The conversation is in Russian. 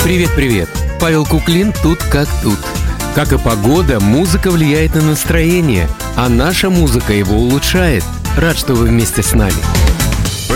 Привет-привет! Павел Куклин тут как тут. Как и погода, музыка влияет на настроение, а наша музыка его улучшает. Рад, что вы вместе с нами.